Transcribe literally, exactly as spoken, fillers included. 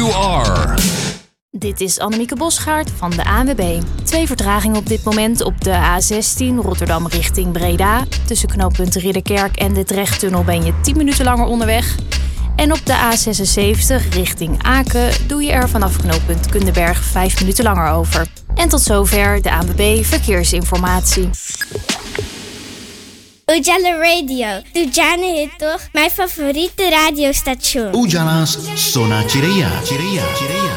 you are. Dit is Annemieke Bosgaard van de A N W B. Twee vertragingen op dit moment op de A zestien Rotterdam richting Breda. Tussen knooppunt Ridderkerk en de Drechttunnel ben je tien minuten langer onderweg. En op de A zesenzeventig richting Aken doe je er vanaf knooppunt Kundenberg vijf minuten langer over. En tot zover de A N W B Verkeersinformatie. Ujala Radio. Ujana is toch mijn favoriete radiostation. Ujala's Sona Cireia. Cireia. Cireia.